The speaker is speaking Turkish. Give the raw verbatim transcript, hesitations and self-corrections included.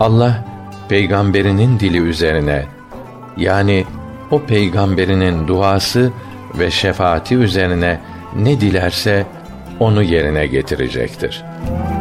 Allah peygamberinin dili üzerine, yani o peygamberinin duası ve şefaati üzerine ne dilerse onu yerine getirecektir.